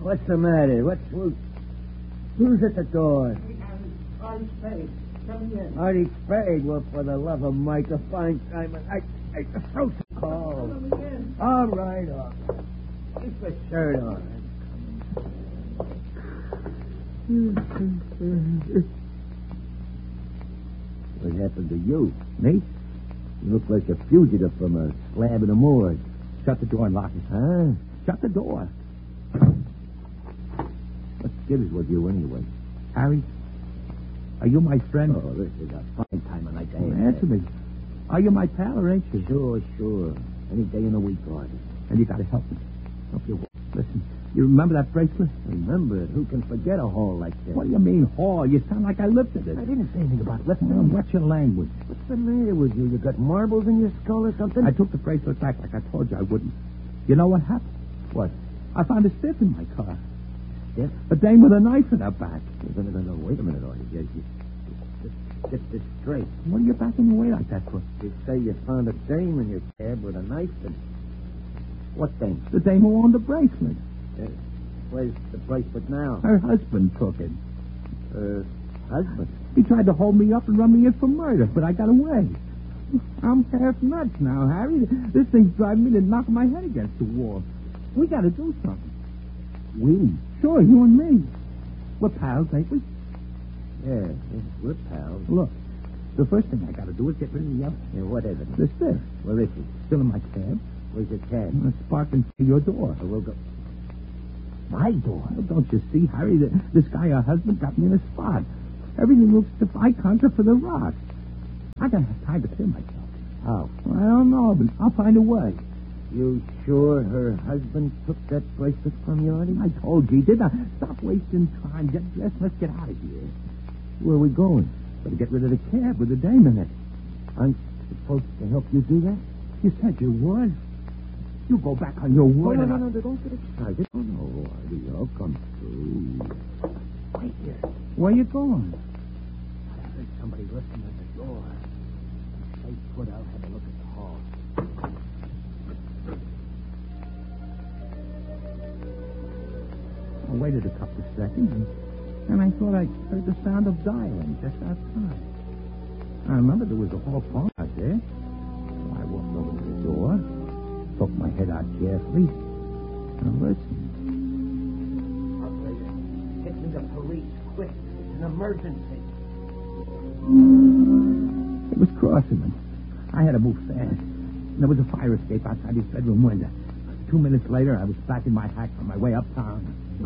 What's the matter? Who's at the door? Artie Spade. Come in. Artie Spade. Well, for the love of Mike, a fine time. I throw some calls. All right. Keep the shirt on. What happened to you? Me? You look like a fugitive from a slab in a morgue. Shut the door and lock it. Huh? Shut the door. What gives with you anyway? Harry, are you my friend? Oh, this is a fine time of night to Answer me. Are you my pal or ain't you? Sure. Any day in the week, Artie. And you gotta help me. Help you. Listen, you remember that bracelet? Remember it. Who can forget a haul like this? What do you mean, haul? You sound like I lifted it. I didn't say anything about lifting Well, it. what's your language? What's the matter with you? You got marbles in your skull or something? I took the bracelet back like I told you I wouldn't. You know what happened? What? I found a stiff in my car. Stiff? A dame with a knife in her back. No, wait a minute, Artie. Get this straight. What are you backing away like that for? You say you found a dame in your cab with a knife and... What dame? The dame who owned the bracelet. Where's the bracelet now? Her husband took it. Her husband? He tried to hold me up and run me in for murder, but I got away. I'm half nuts now, Harry. This thing's driving me to knock my head against the wall. We got to do something. We? Sure, you and me. We're pals, ain't we? Yeah, we're pals. Look, the first thing I got to do is get rid of the evidence. Yeah, what evidence? The stiff. Where is she? Still in my cab. Where's your cab? It's sparking through your door. We'll go... My door? Well, don't you see, Harry? This guy, her husband, got me in a spot. Everything looks to I conquer for the rock. I don't have time to clear myself. How? Well, I don't know, but I'll find a way. You sure her husband took that bracelet from you, Artie? I told you, didn't I? Stop wasting time. Get dressed. Let's get out of here. Where are we going? Better get rid of the cab with the dame in it. I'm supposed to help you do that? You said you would. You go back on your word. No, don't get excited. Oh, no, Artie, I'll come through. Wait here. Where you going? I heard somebody listening at the door. Stay put, I'll have a look at the hall. I waited a couple of seconds, and I thought I heard the sound of dialing just outside. I remember there was a hall phone out there. So I walked over to the door, poked my head out carefully, and listened. Operator, get me the police, quick. It's an emergency. It was Crosserman. I had to move fast. There was a fire escape outside his bedroom window. 2 minutes later, I was back in my hack on my way uptown.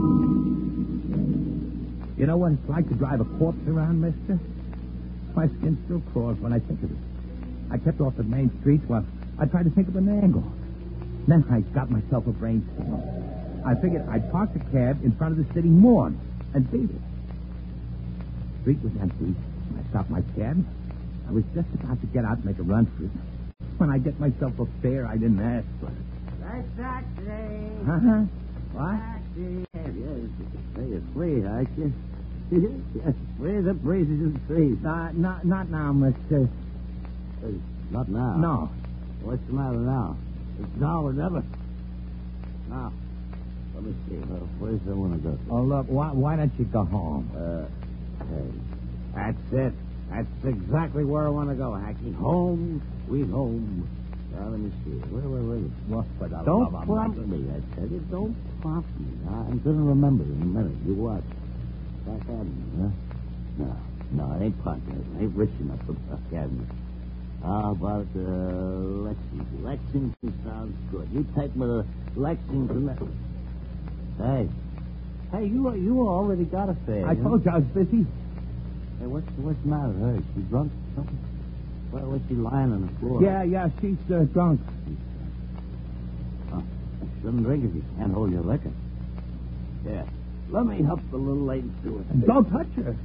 You know what it's like to drive a corpse around, mister? My skin still crawls when I think of it. I kept off the main streets while I tried to think of an angle. Then I got myself a brainstorm. I figured I'd park the cab in front of the city morgue and beat it. The street was empty. I stopped my cab. I was just about to get out and make a run for it. When I get myself a fare I didn't ask for. Taxi. Uh-huh. What? Taxi. Yes, say it's free, aren't you? Yes, free the breezes and trees. Not now, mister. Not now. No. What's the matter now? It's now or never. Now, let me see. Where's I want to go? Oh, look, why don't you go home? Hey. That's it. That's exactly where I want to go, Hacky. Home, sweet home. Now, let me see. Where is it? What for the Don't love of prompt Mike? me, I tell you. Don't prompt me. I'm going to remember in a minute. You watch. Park Avenue, huh? No, it ain't Park Avenue. It ain't rich enough for Park Avenue. How about Lexington? Lexington sounds good. You take me to Lexington. Hey, you already got a fare. I told you I was busy. Hey, what's the matter with her? Is she drunk or something? Well, was she lying on the floor? Yeah, she's drunk. Oh, you shouldn't drink if you can't hold your liquor. Yeah. Let me help the little lady through it. Don't touch her.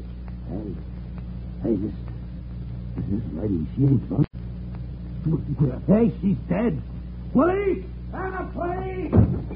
Hey, this lady, she ain't drunk. Hey, she's dead. Police! Anna, police!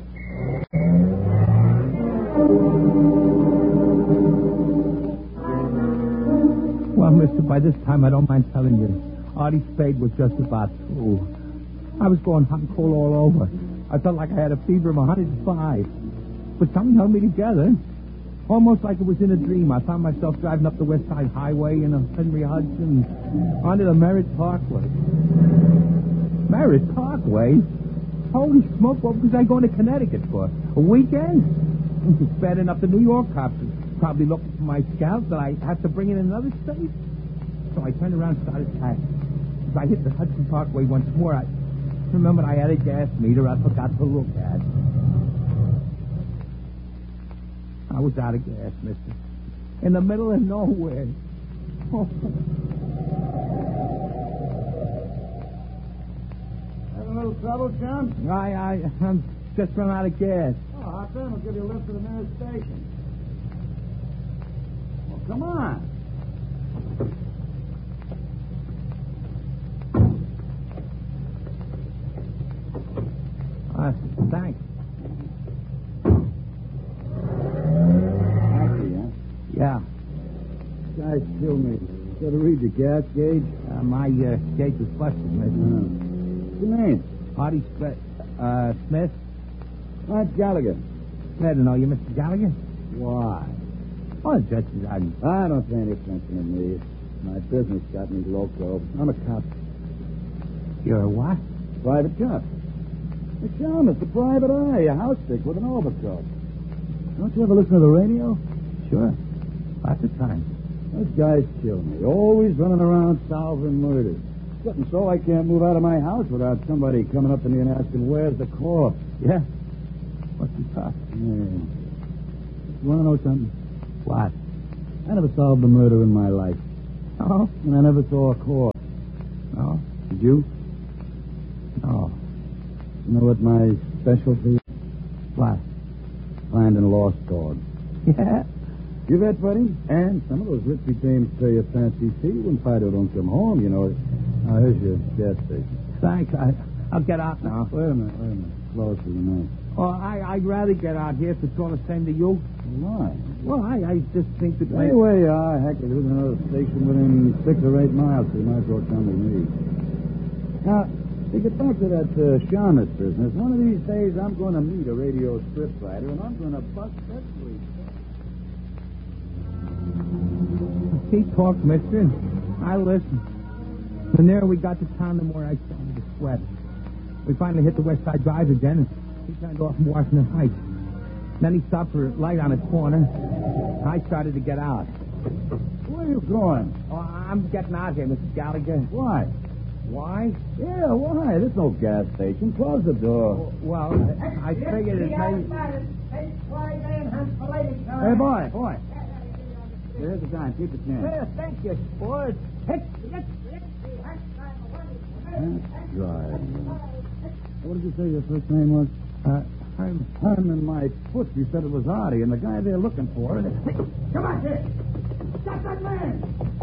Well, mister, by this time, I don't mind telling you, Artie Spade was just about through. I was going hot and cold all over. I felt like I had a fever of 105. but something held me together. Almost like it was in a dream. I found myself driving up the West Side Highway in a Henry Hudson onto the Merritt Parkway. Merritt Parkway? Holy smoke, what was I going to Connecticut for? A weekend? Bad enough the New York cops are probably looking for my scalp that I have to bring in another state. So I turned around and started packing. As I hit the Hudson Parkway once more, I remembered I had a gas meter I forgot to look at. I was out of gas, mister. In the middle of nowhere. Oh. Having a little trouble, John? I'm just run out of gas. Oh, hop in. We'll give you a lift to the nearest station. Well, come on. Thanks. Taxi, huh? Yeah. Guys, kill me. Got to read your gas gauge. My gauge was busted, mister. What's your name? Artie Smith? Mike Gallagher. Glad to know you, Mr. Gallagher. Why? Oh, just as I don't pay any attention to me. My business got me loco. I'm a cop. You're a what? Private cop. Hey, Sean, it's a private eye, a house stick with an overcoat. Don't you ever listen to the radio? Sure. Lots of time. Those guys kill me. Always running around solving murders. Getting so I can't move out of my house without somebody coming up to me and asking, where's the corpse? Yeah? What's the talk? Yeah. You want to know something? What? I never solved a murder in my life. Oh? And I never saw a corpse. No? Did you? No. You know what my specialty is? What? Finding lost dogs. Yeah? You bet, buddy? And some of those rich dames pay a fancy fee when Fido don't come home, you know. Now, here's your gas station. Thanks. I'll get out now. Wait a minute. Closer than that. Oh, I'd rather get out here if it's all the same to you. Why? Well, I just think that... Anyway, heck, there's another station within 6 or 8 miles, so you might as well come with me. Now, to get back to that Charlotte business, one of these days I'm going to meet a radio script writer, and I'm going to bust that police. He talked, mister. I listened. The nearer we got to town, the more I started to sweat. We finally hit the West Side Drive again, and he turned off from Washington Heights. Then he stopped for a light on a corner. I started to get out. Where are you going? Oh, I'm getting out here, Mr. Gallagher. Why? Why? Yeah, why? There's no gas station. Close the door. Well, I figured it may... Hey, boy. There's the time. Keep the chance. Yeah, thank you, sport. That's right. What did you say your first name was? Herman, my foot. You said it was Artie, and the guy they're looking for. Come on, kid. Stop that man.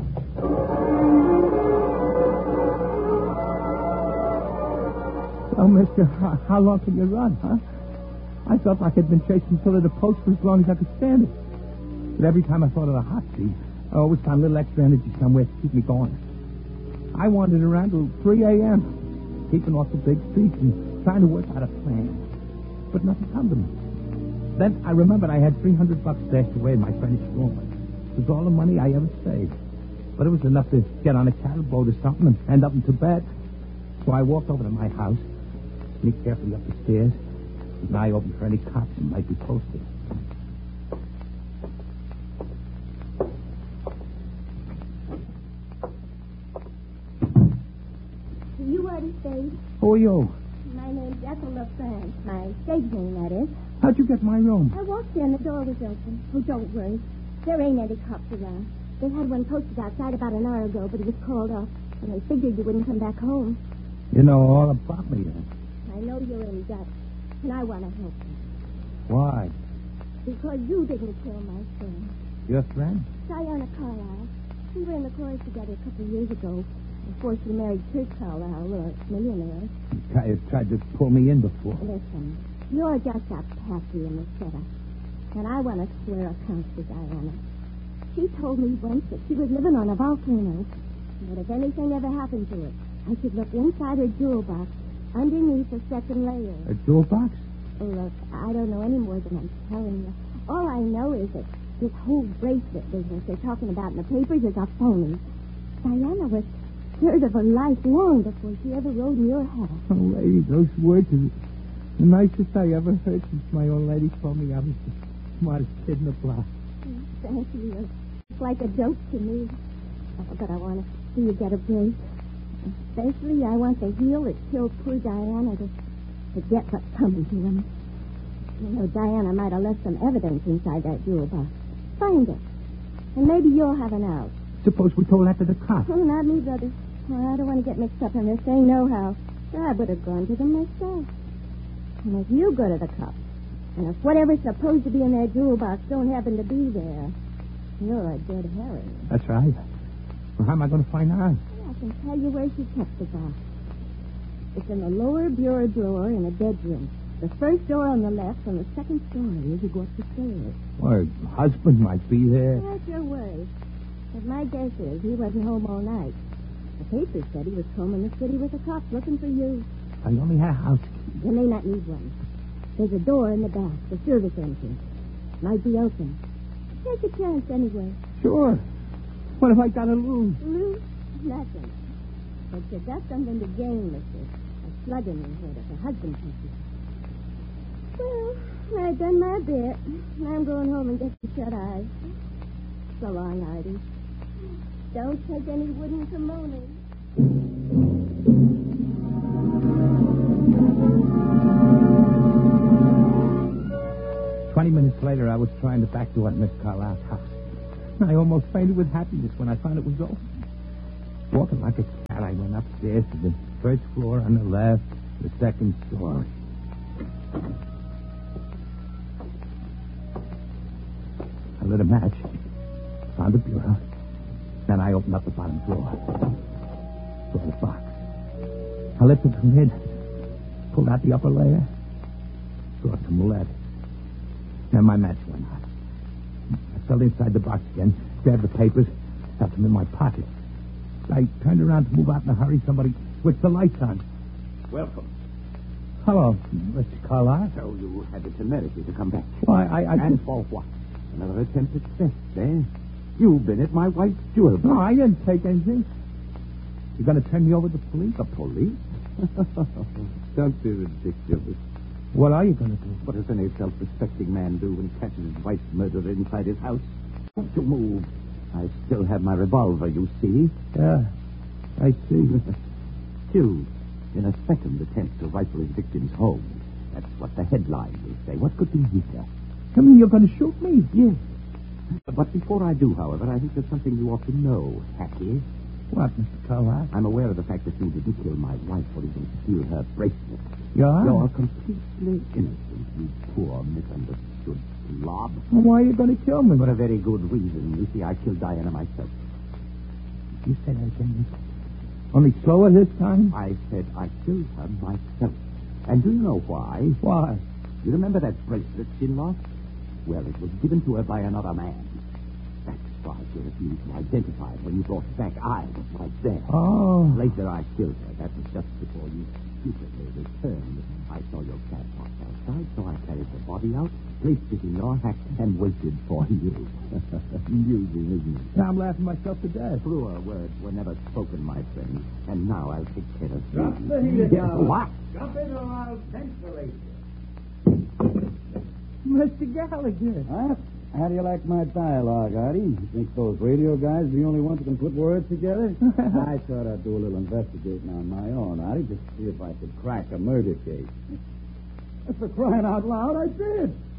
Oh, mister, how long can you run, huh? I felt like I'd been chasing Pillar to post for as long as I could stand it. But every time I thought of the hot seat, I always found a little extra energy somewhere to keep me going. I wandered around till 3 a.m., keeping off the big streets and trying to work out a plan. But nothing come to me. Then I remembered I had $300 stashed away in my French drawer. It was all the money I ever saved. But it was enough to get on a cattle boat or something and end up in Tibet. So I walked over to my house, sneaked carefully up the stairs, keep an eye open for any cops that might be posted. You are the stage. Who are you? My name's Ethel LaFrance. My stage name, that is. How'd you get my room? I walked in, the door was open. Oh, don't worry. There ain't any cops around. They had one posted outside about an hour ago, but it was called off, and they figured you wouldn't come back home. You know all about me then. I know you're in debt, and I want to help you. Why? Because you didn't kill my friend. Your friend? Diana Carlisle. We were in the chorus together a couple of years ago, before she married Kurt Carlisle, a millionaire. You tried to pull me in before. Listen, you're just a patsy in the setup, and I want to square accounts with Diana. She told me once that she was living on a volcano, but if anything ever happened to her, I should look inside her jewel box, underneath the second layer. A jewel box? Look, I don't know any more than I'm telling you. All I know is that this whole bracelet business they're talking about in the papers is a phony. Diana was scared of her life long before she ever rode in your house. Oh, lady, those words are the nicest I ever heard since my old lady told me I was the smartest kid in the block. Thank you. It's like a joke to me. Oh, but I want to see you get a break. Especially, I want the heel that killed poor Diana to forget what's coming to him. You know, Diana might have left some evidence inside that jewel box. Find it. And maybe you'll have an out. Suppose we told that to the cops. Oh, not me, brother. Well, I don't want to get mixed up in this thing, nohow. I would have gone to them myself. And if you go to the cops, and if whatever's supposed to be in that jewel box don't happen to be there, you're a dead herring. That's right. Well, how am I going to find out? I can tell you where she kept the box. It's in the lower bureau drawer in a bedroom. The first door on the left from the second story as you go up the stairs. Well, her husband might be there. That's your word. But my guess is he wasn't home all night. The papers said he was home in the city with the cops looking for you. I only had a house key. You may not need one. There's a door in the back, the service entrance. Might be open. Take a chance anyway. Sure. What have I got to lose? Lose? Nothing. But you got something to gain, mister. A slug in your head if a husband takes you. Well, I've done my bit. I'm going home and get the shut eyes. So long, Artie. Don't take any wooden kimonos. 20 minutes later, I was trying to back door at Miss Carlisle's house. I almost fainted with happiness when I found it was open. Walking like a cat, I went upstairs to the first floor on the left, the second story. I lit a match, found a bureau. Then I opened up the bottom drawer. Saw the box. I lifted the lid, pulled out the upper layer, saw some lead. Then my match went out. I fell inside the box again, grabbed the papers, stuffed them in my pocket. I turned around to move out in a hurry. Somebody switched the lights on. Welcome. Hello, Mr. Carlisle. So you had the temerity to come back. Why, I And for what? Another attempt at theft, eh? You've been at my wife's jewel box. No, I didn't take anything. You're going to turn me over to the police? The police? Don't be ridiculous. What are you going to do? What does any self-respecting man do when he catches his wife's murderer inside his house? Don't you move. I still have my revolver, you see. Yeah, I see. Killed in a second attempt to rifle his victim's home. That's what the headline will say. What could be weaker? You mean you're going to shoot me? Yes. But before I do, however, I think there's something you ought to know, Hattie. What, Mr. Carlisle? I'm aware of the fact that you didn't kill my wife or even steal her bracelet. You are? You're completely innocent, you poor misunderstood slob. Well, why are you going to kill me? For a very good reason. You see, I killed Diana myself. You say that again, mister? Only slower this time? I said I killed her myself. And do you know why? Why? You remember that bracelet she lost? Well, it was given to her by another man. That's why she refused to identify it when you brought it back. I was right there. Oh. Later, I killed her. That was just before you stupidly returned. I saw your cab parked outside, so I carried the body out, placed it in your hat, and waited for you. Amusing, isn't it? Now I'm laughing myself to death. Truer words were never spoken, my friend. And now I'll take care of you. Drop the heater Yeah, down. what? Jump in or I'll temporate you. Mr. Gallagher. Huh? How do you like my dialogue, Artie? You think those radio guys are the only ones who can put words together? I thought I'd do a little investigating on my own, Artie, just to see if I could crack a murder case. For crying out loud, I did.